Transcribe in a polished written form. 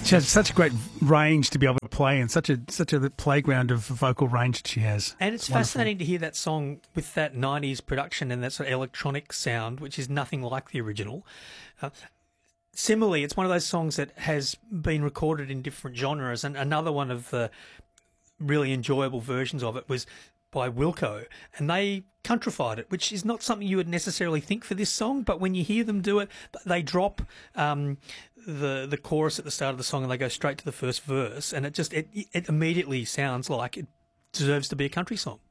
She has such a great range to be able to play, and such a playground of vocal range that she has. And it's fascinating to hear that song with that 90s production and that sort of electronic sound, which is nothing like the original. Similarly, it's one of those songs that has been recorded in different genres, and another one of the really enjoyable versions of it was by Wilco, and they countrified it, which is not something you would necessarily think for this song, but when you hear them do it, they drop the chorus at the start of the song and they go straight to the first verse, and it immediately sounds like it deserves to be a country song.